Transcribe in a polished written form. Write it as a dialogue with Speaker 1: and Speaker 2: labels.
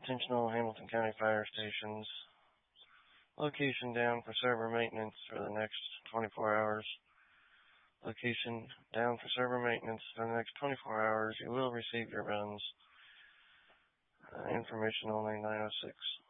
Speaker 1: Attention all Hamilton County fire stations. Location down for server maintenance for the next 24 hours. Location down for server maintenance for the next 24 hours. You will receive your runs. Information only 906.